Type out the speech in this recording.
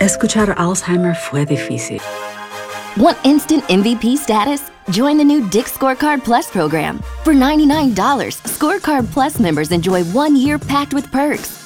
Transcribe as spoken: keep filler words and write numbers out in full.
Escuchar Alzheimer fue difícil. Want instant M V P status? Join the new Dick's Scorecard Plus program. For ninety-nine dollars, Scorecard Plus members enjoy one year packed with perks,